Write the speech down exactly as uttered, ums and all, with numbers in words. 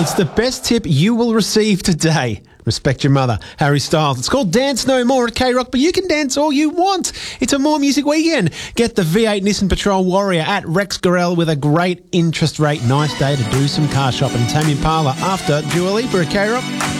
It's the best tip you will receive today. Respect your mother. Harry Styles. It's called Dance No More at K-Rock, but you can dance all you want. It's a More Music weekend. Get the V eight Nissan Patrol Warrior at Rex Gorell with a great interest rate. Nice day to do some car shopping. Tame Impala after Dua Lipa at K-Rock.